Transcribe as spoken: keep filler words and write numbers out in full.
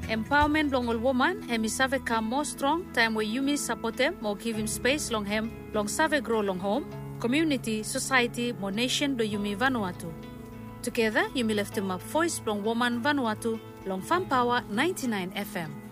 Empowerment long all woman, hemi save come more strong, time where Yumi support them, more give him space long him, long save grow long home, community, society, more nation do Yumi Vanuatu. Together, Yumi left him up voice long woman Vanuatu, long Fan Power ninety-nine F M.